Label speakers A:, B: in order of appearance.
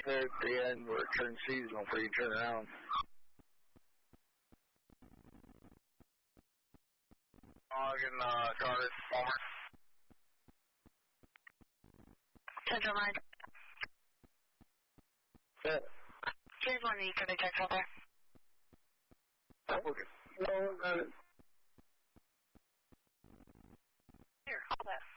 A: there at the end where it turns seasonal before you turn around.
B: Logging cars, over.
C: Central line.
A: Set.
C: Here's one need for the check out there.
A: Okay. No, got it.
C: Here, hold that.